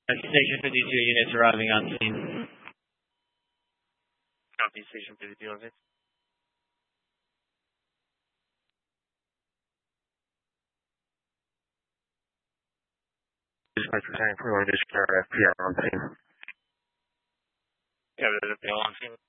Station 52 units arriving on scene. Copy Station 52 of it. Dispatch returning for this FPL on scene. Yeah, there's a FPL on scene.